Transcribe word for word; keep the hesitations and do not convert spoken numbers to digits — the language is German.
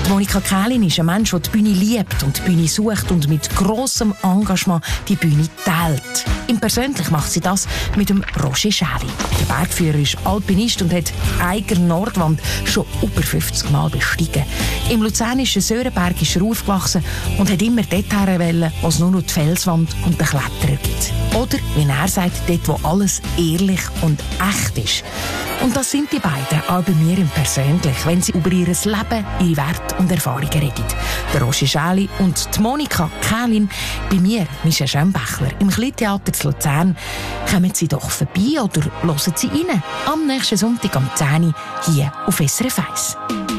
Die Monika Kählin ist ein Mensch, der die Bühne liebt und die Bühne sucht und mit grossem Engagement die Bühne teilt. Im Persönlich macht sie das mit dem Roger Schäli. Der Bergführer ist Alpinist und hat die eigene Nordwand schon über fünfzig Mal bestiegen. Im luzernischen Sörenberg ist er aufgewachsen und hat immer dorthin wollen, wo es nur noch die Felswand und den Kletterer gibt. Oder, wie er sagt, dort, wo alles ehrlich und echt ist. Und das sind die beiden, auch bei mir im Persönlich, wenn sie über ihr Leben, ihre Werte und Erfahrungen reden. Der Roger Schäli und die Monika Kählin. Bei mir, Michelle Schönbächler, im Kleintheater zu Luzern. Kommen Sie doch vorbei oder hören Sie rein. Am nächsten Sonntag am zehn Uhr hier auf S R F eins.